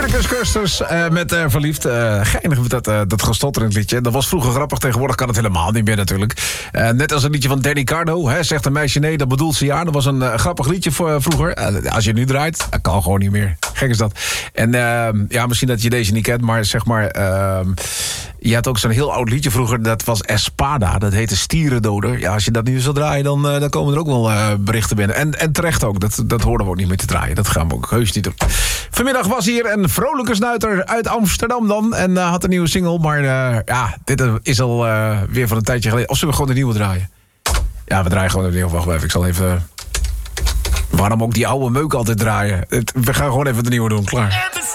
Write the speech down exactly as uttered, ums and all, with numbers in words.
Circus Custers uh, met uh, Verliefd. Uh, geinig met dat, uh, dat gestotterend liedje. Dat was vroeger grappig, tegenwoordig kan het helemaal niet meer natuurlijk. Uh, net als een liedje van Danny Cardo. Hè, zegt een meisje nee, dat bedoelt ze ja. Dat was een uh, grappig liedje voor, uh, vroeger. Uh, als je het nu draait, dat kan gewoon niet meer. Gek is dat. En uh, ja, misschien dat je deze niet kent, maar zeg maar... Uh, je had ook zo'n heel oud liedje vroeger, dat was Espada. Dat heette Stierendoder. Ja, als je dat nu zou draaien, dan, uh, dan komen er ook wel uh, berichten binnen. En, en terecht ook, dat, dat hoorden we ook niet meer te draaien. Dat gaan we ook heus niet doen. Vanmiddag was hier een vrolijke snuiter uit Amsterdam dan. En uh, had een nieuwe single, maar uh, ja, dit is al uh, weer van een tijdje geleden. Of zullen we gewoon een nieuwe draaien? Ja, we draaien gewoon een nieuwe. Wacht even, ik zal even... Uh, waarom ook die oude meuk altijd draaien? We gaan gewoon even de nieuwe doen, klaar.